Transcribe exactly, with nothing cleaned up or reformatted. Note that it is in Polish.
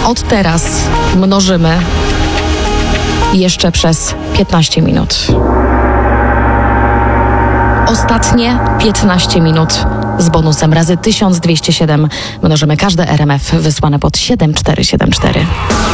od teraz mnożymy jeszcze przez piętnaście minut. Ostatnie piętnaście minut z bonusem razy tysiąc dwieście siedem mnożymy każde R M F wysłane pod siedem cztery siedem cztery.